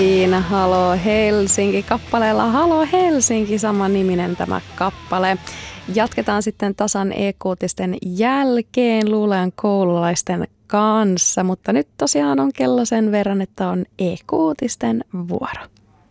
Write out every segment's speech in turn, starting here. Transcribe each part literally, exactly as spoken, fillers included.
Siinä Halo Helsinki-kappaleella Halo Helsinki, saman niminen tämä kappale. Jatketaan sitten tasan e-kuutisten jälkeen Luulean koululaisten kanssa, mutta nyt tosiaan on kello sen verran, että on e-kuutisten vuoro.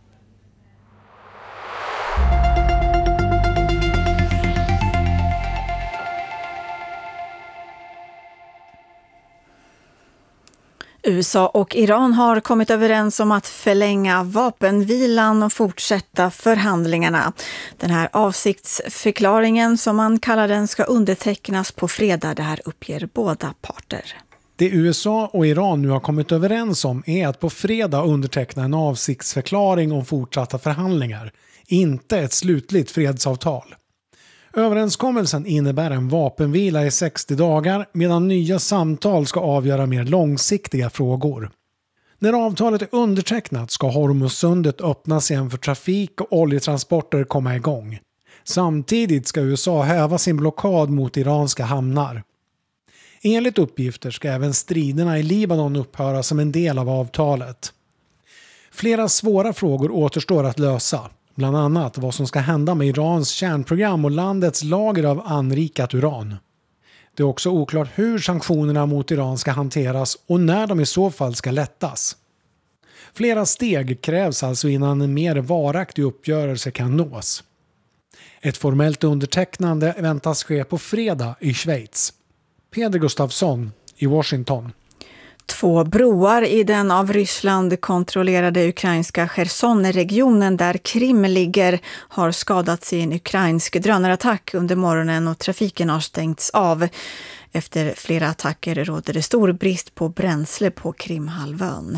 U S A och Iran har kommit överens om att förlänga vapenvilan och fortsätta förhandlingarna. Den här avsiktsförklaringen, som man kallar den, ska undertecknas på fredag. Det här uppger båda parter. Det U S A och Iran nu har kommit överens om är att på fredag underteckna en avsiktsförklaring om fortsatta förhandlingar, inte ett slutligt fredsavtal. Överenskommelsen innebär en vapenvila i sextio dagar medan nya samtal ska avgöra mer långsiktiga frågor. När avtalet är undertecknat ska Hormuzsundet öppnas igen för trafik och oljetransporter komma igång. Samtidigt ska U S A häva sin blockad mot iranska hamnar. Enligt uppgifter ska även striderna i Libanon upphöra som en del av avtalet. Flera svåra frågor återstår att lösa. Bland annat vad som ska hända med Irans kärnprogram och landets lager av anrikat uran. Det är också oklart hur sanktionerna mot Iran ska hanteras och när de i så fall ska lättas. Flera steg krävs alltså innan en mer varaktig uppgörelse kan nås. Ett formellt undertecknande väntas ske på fredag i Schweiz. Peder Gustafsson i Washington. Två broar i den av Ryssland kontrollerade ukrainska Cherson-regionen där Krim ligger har skadats i en ukrainsk drönarattack under morgonen och trafiken har stängts av. Efter flera attacker råder det stor brist på bränsle på Krimhalvön.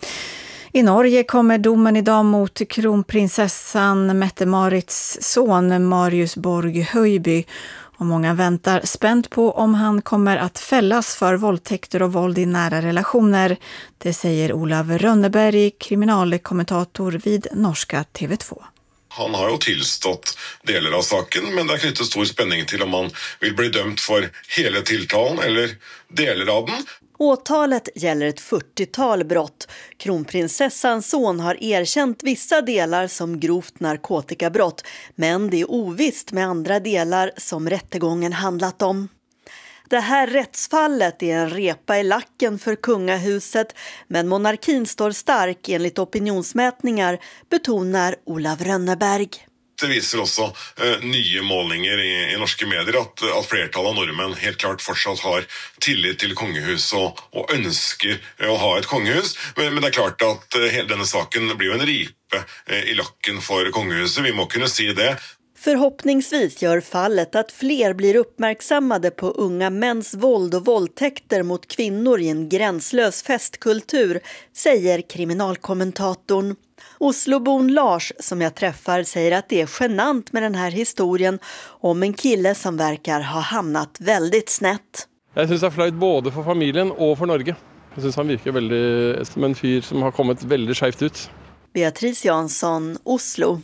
I Norge kommer domen idag mot kronprinsessan Mette-Marits son Marius Borg Höjby. Och många väntar spänt på om han kommer att fällas för våldtäkter och våld i nära relationer. Det säger Olav Rönneberg, kriminalkommentator vid norska T V två. Han har ju tillstått delar av saken, men det är knyttet stor spänning till om han vill bli dömd för hela tilltalen eller delar av den. Åtalet gäller ett fyrtiotal brott. Kronprinsessans son har erkänt vissa delar som grovt narkotikabrott, men det är ovisst med andra delar som rättegången handlat om. Det här rättsfallet är en repa i lacken för kungahuset, men monarkin står stark enligt opinionsmätningar, betonar Olav Rönneberg. Det viser också eh, nya målningar i, i norska medier att, att flertal av norrmän helt klart fortsatt har tillit till kongehus och, och önskar eh, att ha ett kongehus. Men, men det är klart att eh, hela denna saken blir en ripe eh, i lacken för kongehuset. Vi må kunna se det. Förhoppningsvis gör fallet att fler blir uppmärksammade på unga mäns våld och våldtäkter mot kvinnor i en gränslös festkultur, säger kriminalkommentatorn. Oslobon Lars, som jag träffar, säger att det är genant med den här historien om en kille som verkar ha hamnat väldigt snett. Jag syns det är flöjt både för familjen och för Norge. Jag syns han verkar väldigt som en fyr som har kommit väldigt skevt ut. Beatrice Jansson, Oslo.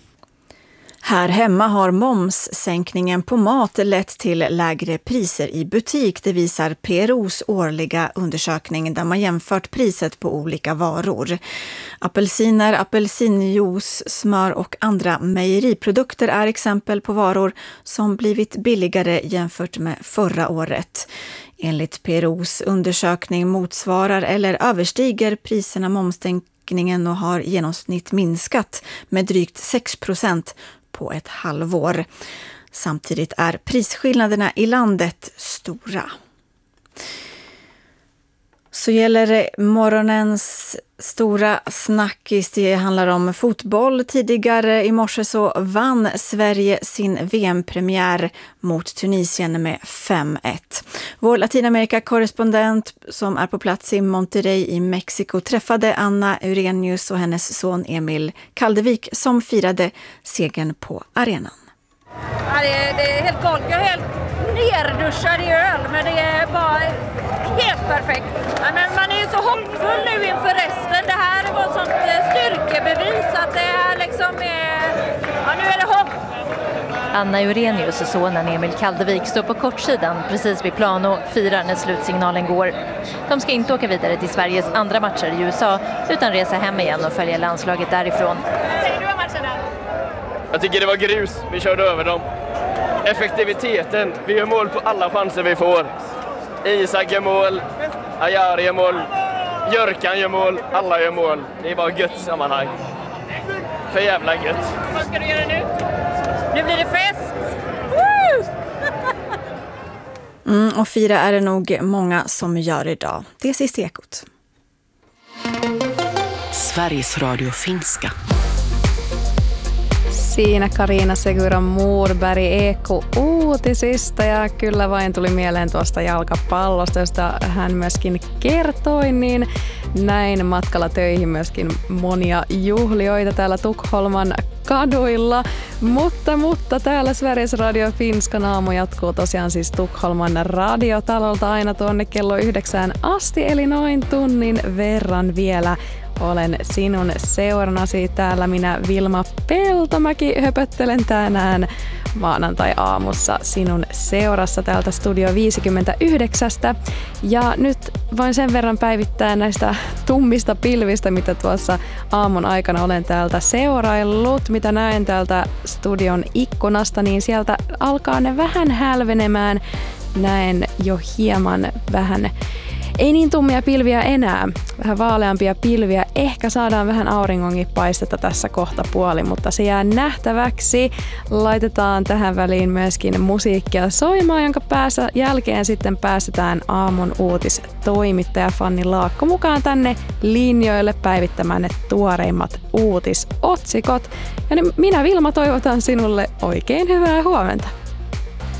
Här hemma har momssänkningen på mat lett till lägre priser i butik. Det visar P R O:s årliga undersökning där man jämfört priset på olika varor. Apelsiner, apelsinjuice, smör och andra mejeriprodukter är exempel på varor som blivit billigare jämfört med förra året. Enligt P R O:s undersökning motsvarar eller överstiger priserna momssänkningen och har genomsnitt minskat med drygt sex procent på ett halvår. Samtidigt är prisskillnaderna i landet stora. Så gäller det morgonens stora snackis. Det handlar om fotboll. Tidigare i morse så vann Sverige sin V M-premiär mot Tunisien med fem ett. Vår Latinamerika-korrespondent som är på plats i Monterrey i Mexiko träffade Anna Urenius och hennes son Emil Kaldevik som firade segern på arenan. Ja, det, är, det är helt galet. Jag är helt nerduschad i öl, men det är bara helt perfekt. Ja, men man är ju så hoppfull nu inför resten. Det här var ett sånt styrkebevis att det är liksom är, ja, nu är det hopp. Anna Urenius och sonen Emil Kaldevik står på kortsidan precis vid plan och firar när slutsignalen går. De ska inte åka vidare till Sveriges andra matcher i U S A utan resa hem igen och följa landslaget därifrån. Vad säger du om matchen? Jag tycker det var grus, vi körde över dem. Effektiviteten, vi gör mål på alla chanser vi får. Isak gör mål, Ayari gör mål, Jörkan gör mål, alla gör mål. Det är bara gött sammanhang. För jävla gött. Vad ska du göra nu? Nu blir det fest! Woo! Mm, och fira är det nog många som gör idag. Det är sist Ekot. Sveriges Radio finska. Siinä Karina Segura Moorberg E K uutisista ja kyllä vain tuli mieleen tuosta jalkapallosta, josta hän myöskin kertoi, niin näin matkalla töihin myöskin monia juhlioita täällä Tukholman kaduilla. Mutta, mutta täällä Sveriges Radio Finskan aamu jatkuu tosiaan siis Tukholman radiotalolta aina tuonne kello yhdeksään asti, eli noin tunnin verran vielä. Olen sinun seurannasi täällä minä Vilma Peltomäki höpöttelen tänään maanantai-aamussa sinun seurassa täältä Studio viisikymmentäyhdeksän. Ja nyt voin sen verran päivittää näistä tummista pilvistä, mitä tuossa aamun aikana olen täältä seuraillut, mitä näen täältä studion ikkunasta, niin sieltä alkaa ne vähän hälvenemään. Näen jo hieman vähän ei niin tummia pilviä enää, vähän vaaleampia pilviä. Ehkä saadaan vähän auringonkin paistetta tässä kohta puoli, mutta se jää nähtäväksi. Laitetaan tähän väliin myöskin musiikkia soimaan, jonka päässä jälkeen sitten päästetään aamun uutistoimittaja Fanni Laakko mukaan tänne linjoille päivittämään ne tuoreimmat uutisotsikot. Ja minä Vilma toivotan sinulle oikein hyvää huomenta.